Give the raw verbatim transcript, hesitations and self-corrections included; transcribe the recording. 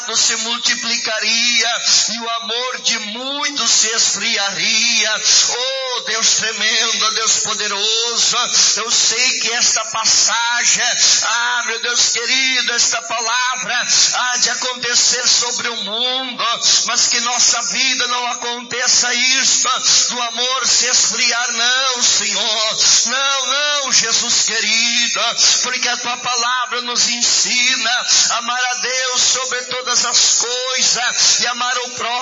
se multiplicaria e o amor de muitos se esfriaria. Oh, Deus tremendo, oh, Deus poderoso, eu sei que esta passagem, ah, meu Deus querido, esta palavra há de acontecer sobre o mundo, mas que nossa vida não aconteça isto, do amor se esfriar, não, Senhor, não, não, Jesus querido, porque a tua palavra nos ensina a amar a Deus sobre todas as coisas e amar o próximo